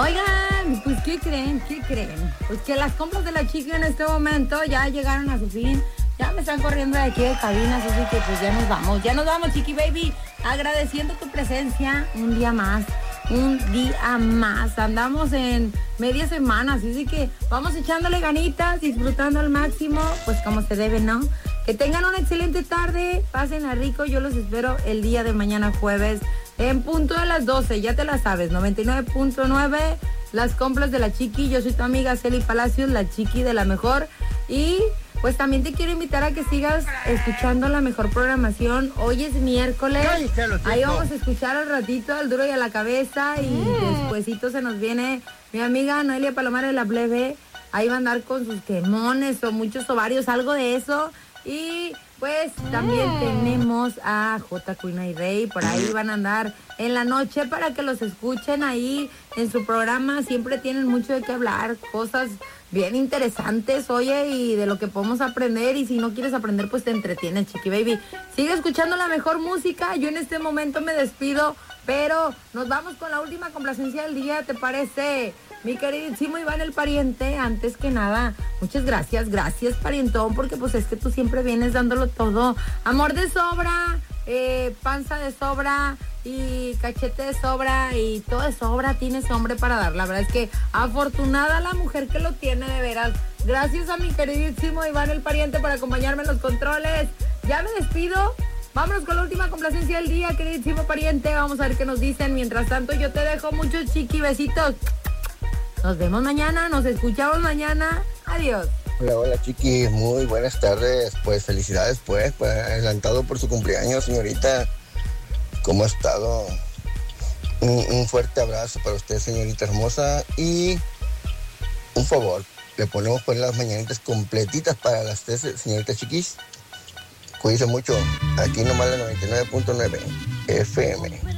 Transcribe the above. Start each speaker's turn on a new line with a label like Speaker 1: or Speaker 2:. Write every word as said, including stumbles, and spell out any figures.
Speaker 1: Oigan, pues ¿qué creen? ¿Qué creen? Pues que las compras de la chica en este momento ya llegaron a su fin. Ya me están corriendo de aquí de cabinas, así que pues ya nos vamos. Ya nos vamos, Chiqui Baby. Agradeciendo tu presencia un día más. Un día más. Andamos en media semana, así que vamos echándole ganitas, disfrutando al máximo, pues como se debe, ¿no? Que tengan una excelente tarde, pásenla rico. Yo los espero el día de mañana jueves en punto de las doce, ya te la sabes, noventa y nueve punto nueve, las compras de la Chiqui. Yo soy tu amiga Celi Palacios, la Chiqui de la mejor. Y pues también te quiero invitar a que sigas escuchando la mejor programación. Hoy es miércoles, ahí vamos a escuchar al ratito al Duro y a la Cabeza. Y mm. despuesito se nos viene mi amiga Noelia Palomar de la Plebe. Ahí va a andar con sus quemones o muchos ovarios, algo de eso. Y pues también mm. tenemos a J. Cuina y Rey, por ahí van a andar en la noche para que los escuchen ahí en su programa. Siempre tienen mucho de qué hablar, cosas bien interesantes, oye, y de lo que podemos aprender. Y si no quieres aprender, pues te entretienes, Chiqui Baby. Sigue escuchando la mejor música. Yo en este momento me despido, pero nos vamos con la última complacencia del día, ¿te parece? Mi queridísimo Iván el Pariente, antes que nada, muchas gracias, gracias parientón, porque pues es que tú siempre vienes dándolo todo. Amor de sobra, eh, panza de sobra y cachete de sobra y todo de sobra tienes hombre para dar. La verdad es que afortunada la mujer que lo tiene, de veras. Gracias a mi queridísimo Iván el Pariente por acompañarme en los controles. Ya me despido. Vámonos con la última complacencia del día, queridísimo Pariente. Vamos a ver qué nos dicen. Mientras tanto, yo te dejo muchos chiqui besitos. Nos vemos mañana, nos escuchamos mañana. Adiós.
Speaker 2: Hola, hola, Chiqui. Muy buenas tardes. Pues felicidades, pues, pues adelantado por su cumpleaños, señorita. ¿Cómo ha estado? Un, un fuerte abrazo para usted, señorita hermosa. Y un favor, le ponemos pues las mañanitas completitas para las tres, señorita Chiquis. Cuídense mucho. Aquí nomás la noventa y nueve punto nueve F M.